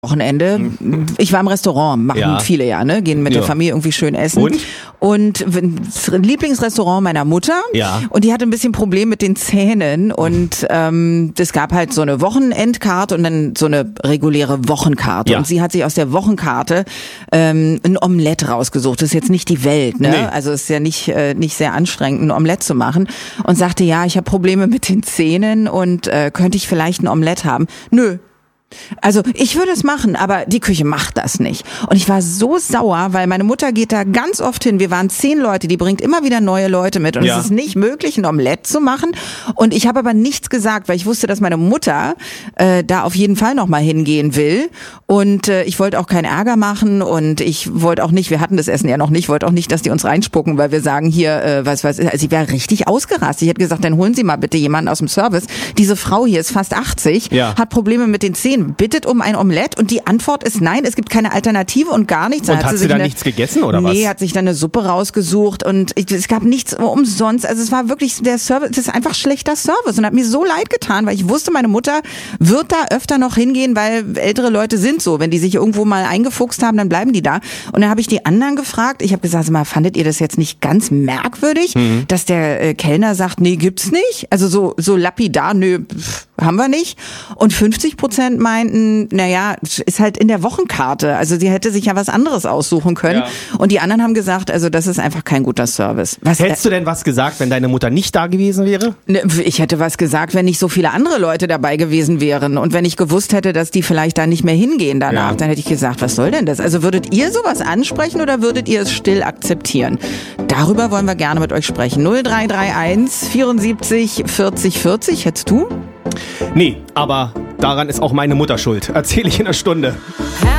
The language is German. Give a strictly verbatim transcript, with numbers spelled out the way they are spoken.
Wochenende. Ich war im Restaurant, machen Ja. viele ja, ne? Gehen mit Ja. der Familie irgendwie schön essen. Und? Und das Lieblingsrestaurant meiner Mutter. Ja. Und die hatte ein bisschen Problem mit den Zähnen. Und ähm, es gab halt so eine Wochenendkarte und dann so eine reguläre Wochenkarte. Ja. Und sie hat sich aus der Wochenkarte ähm, ein Omelett rausgesucht. Das ist jetzt nicht die Welt, ne? Nee. Also es ist ja nicht, äh, nicht sehr anstrengend, ein Omelett zu machen. Und sagte, ja, ich habe Probleme mit den Zähnen und äh, könnte ich vielleicht ein Omelett haben? Nö. Also ich würde es machen, aber die Küche macht das nicht. Und ich war so sauer, weil meine Mutter geht da ganz oft hin. Wir waren zehn Leute, die bringt immer wieder neue Leute mit. Und Ja. es ist nicht möglich, ein Omelett zu machen. Und ich habe aber nichts gesagt, weil ich wusste, dass meine Mutter äh, da auf jeden Fall nochmal hingehen will. Und äh, ich wollte auch keinen Ärger machen. Und ich wollte auch nicht, wir hatten das Essen ja noch nicht, wollte auch nicht, dass die uns reinspucken, weil wir sagen hier, äh, was was ist. Also sie wäre richtig ausgerastet. Ich hätte gesagt, dann holen Sie mal bitte jemanden aus dem Service. Diese Frau hier ist fast achtzig, Ja. hat Probleme mit den Zähnen, bittet um ein Omelett und die Antwort ist nein, es gibt keine Alternative und gar nichts. Dann Und hat sie sich dann eine, nichts gegessen oder was? Nee, hat sich dann eine Suppe rausgesucht und ich, es gab nichts umsonst. Also es war wirklich der Service, es ist einfach schlechter Service und hat mir so leid getan, weil ich wusste, meine Mutter wird da öfter noch hingehen, weil ältere Leute sind so, wenn die sich irgendwo mal eingefuchst haben, dann bleiben die da. Und dann habe ich die anderen gefragt, ich habe gesagt, sag mal, fandet ihr das jetzt nicht ganz merkwürdig, Mhm. dass der äh, Kellner sagt, nee, gibt's nicht? Also so so lapidar, nö, pff, haben wir nicht. Und fünfzig Prozent meinten, naja, ist halt in der Wochenkarte. Also sie hätte sich ja was anderes aussuchen können. Ja. Und die anderen haben gesagt, also das ist einfach kein guter Service. Was, Hättest du denn was gesagt, wenn deine Mutter nicht da gewesen wäre? Ne, ich hätte was gesagt, wenn nicht so viele andere Leute dabei gewesen wären. Und wenn ich gewusst hätte, dass die vielleicht da nicht mehr hingehen danach, Ja. dann hätte ich gesagt, was soll denn das? Also würdet ihr sowas ansprechen oder würdet ihr es still akzeptieren? Darüber wollen wir gerne mit euch sprechen. null drei drei eins vierundsiebzig vierzig vierzig, hättest du? Nee, aber daran ist auch meine Mutter schuld. Erzähle ich in einer Stunde.